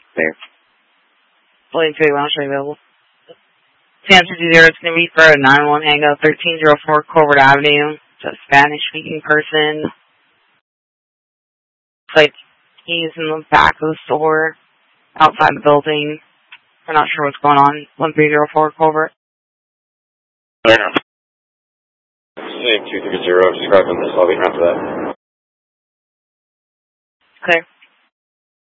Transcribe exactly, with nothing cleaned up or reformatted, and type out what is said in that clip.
Clear. Fully three lounge available. San Francisco, it's going to be for a nine one one Hango, thirteen oh four Colbert Avenue. It's a Spanish-speaking person. It's like he's in the back of the store, outside the building. We're not sure what's going on. one three oh four Colbert. Clear now. Same two three zero, describing this, I'll be around for that. Clear.